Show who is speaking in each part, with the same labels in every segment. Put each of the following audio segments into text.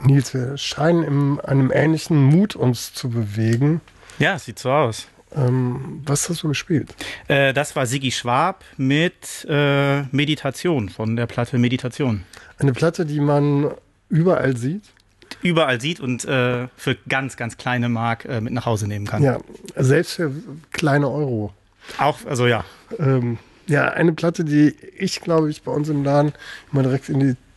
Speaker 1: Nils, wir scheinen in einem ähnlichen Mut uns zu bewegen.
Speaker 2: Ja, sieht so aus.
Speaker 1: Was hast du gespielt?
Speaker 2: Das war Siggi Schwab mit Meditation, von der Platte Meditation.
Speaker 1: Eine Platte, die man überall sieht?
Speaker 2: Überall sieht und für ganz, ganz kleine Mark mit nach Hause nehmen kann.
Speaker 1: Ja, selbst für kleine Euro.
Speaker 2: Auch, also ja.
Speaker 1: Ja, eine Platte, die ich, glaube ich, bei uns im Laden immer direkt in die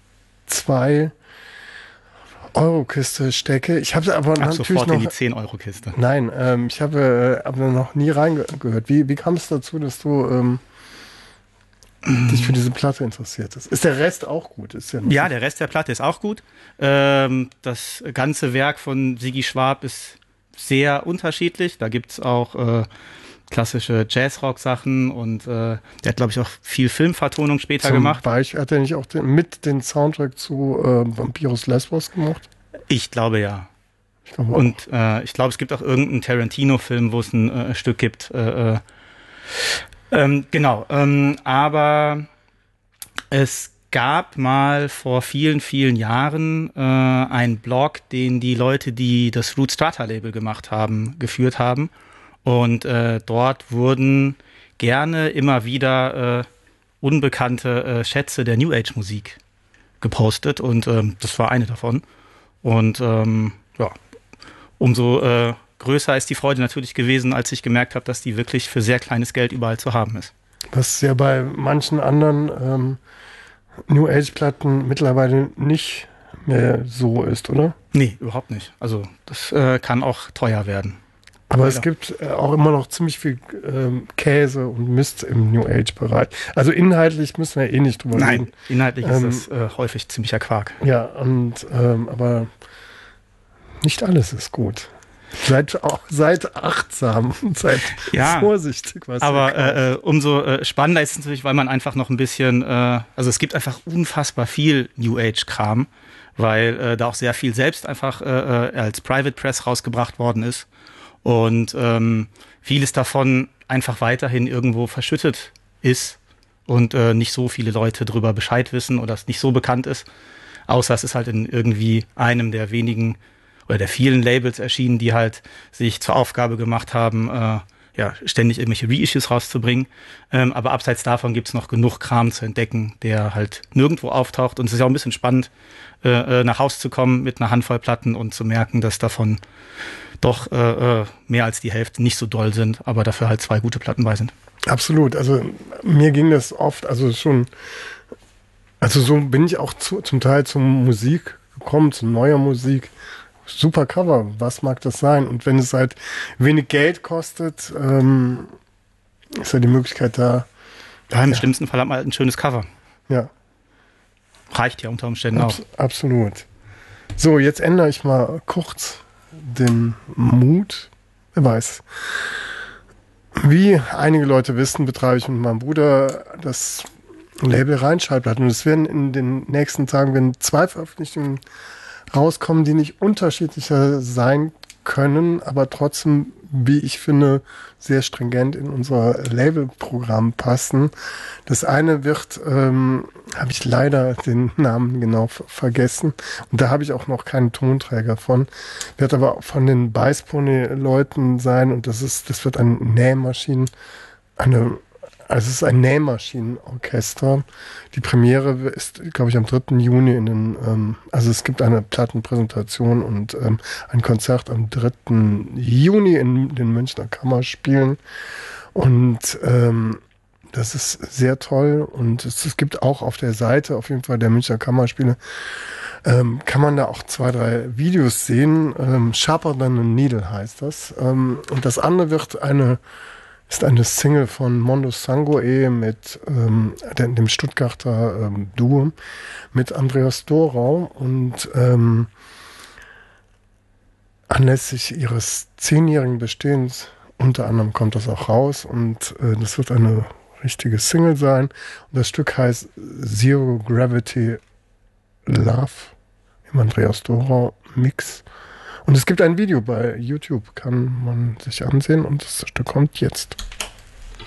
Speaker 1: 2-Euro-Kiste stecke. Ich habe aber
Speaker 2: Ab
Speaker 1: natürlich
Speaker 2: sofort
Speaker 1: noch
Speaker 2: in die 10-Euro-Kiste.
Speaker 1: Nein, ich habe aber noch nie reingehört. Wie kam es dazu, dass du dich für diese Platte interessiert hast? Ist der Rest auch gut?
Speaker 2: Ja, der Rest der Platte ist auch gut. Das ganze Werk von Siggi Schwab ist sehr unterschiedlich. Da gibt's auch klassische Jazzrock-Sachen und der hat, glaube ich, auch viel Filmvertonung später gemacht.
Speaker 1: Zum Beispiel hat er nicht auch mit den Soundtrack zu Vampirus Lesbos gemacht?
Speaker 2: Ich glaube, ja. Ich glaube, es gibt auch irgendeinen Tarantino-Film, wo es ein Stück gibt. Genau. Aber es gab mal vor vielen, vielen Jahren einen Blog, den die Leute, die das Root Strata Label gemacht haben, geführt haben. Und dort wurden gerne immer wieder unbekannte Schätze der New Age Musik gepostet und das war eine davon. Und ja, umso größer ist die Freude natürlich gewesen, als ich gemerkt habe, dass die wirklich für sehr kleines Geld überall zu haben ist. Was
Speaker 1: ja bei manchen anderen New Age Platten mittlerweile nicht mehr so ist, oder?
Speaker 2: Nee, überhaupt nicht. Also das kann auch teuer werden.
Speaker 1: Aber es gibt auch immer noch ziemlich viel Käse und Mist im New Age-Bereich. Also inhaltlich müssen wir nicht drüber reden.
Speaker 2: Nein, inhaltlich ist das häufig ziemlicher Quark.
Speaker 1: Ja, und aber nicht alles ist gut. Seid achtsam, seid vorsichtig.
Speaker 2: Aber umso spannender ist es natürlich, weil man einfach noch ein bisschen, also es gibt einfach unfassbar viel New Age-Kram, weil da auch sehr viel selbst einfach als Private Press rausgebracht worden ist. Und vieles davon einfach weiterhin irgendwo verschüttet ist und nicht so viele Leute drüber Bescheid wissen oder es nicht so bekannt ist, außer es ist halt in irgendwie einem der wenigen oder der vielen Labels erschienen, die halt sich zur Aufgabe gemacht haben, ständig irgendwelche Reissues rauszubringen. Aber abseits davon gibt's noch genug Kram zu entdecken, der halt nirgendwo auftaucht. Und es ist ja auch ein bisschen spannend, nach Haus zu kommen mit einer Handvoll Platten und zu merken, dass davon doch mehr als die Hälfte nicht so doll sind, aber dafür halt 2 gute Platten bei sind.
Speaker 1: Absolut. Also mir ging das oft, also so bin ich auch zum Teil zur Musik gekommen, zu neuer Musik. Super Cover, was mag das sein? Und wenn es halt wenig Geld kostet, ist ja die Möglichkeit da.
Speaker 2: Ja, im schlimmsten Fall hat man halt ein schönes Cover.
Speaker 1: Ja.
Speaker 2: Reicht ja unter Umständen auch.
Speaker 1: Absolut. So, jetzt ändere ich mal kurz den Mut. Wer weiß. Wie einige Leute wissen, betreibe ich mit meinem Bruder das Label Rheinschallplatten. Und es werden in den nächsten Tagen 2 Veröffentlichungen rauskommen, die nicht unterschiedlicher sein können, aber trotzdem, wie ich finde, sehr stringent in unser Labelprogramm passen. Das eine wird, habe ich leider den Namen genau vergessen und da habe ich auch noch keinen Tonträger von, wird aber von den Beißpony-Leuten sein und das wird eine Nähmaschine, also es ist ein Nähmaschinenorchester. Die Premiere ist, glaube ich, am 3. Juni also es gibt eine Plattenpräsentation und ein Konzert am 3. Juni in den Münchner Kammerspielen. Und das ist sehr toll. Und es gibt auch auf der Seite, auf jeden Fall der Münchner Kammerspiele, kann man da auch 2, 3 Videos sehen. Sharper Than a Needle heißt das. Und das andere ist eine Single von Mondo Sangue mit dem Stuttgarter Duo mit Andreas Dorau und anlässlich ihres 10-jährigen Bestehens unter anderem kommt das auch raus und das wird eine richtige Single sein und das Stück heißt Zero Gravity Love im Andreas Dorau Mix. Und es gibt ein Video bei YouTube, kann man sich ansehen und das Stück kommt jetzt.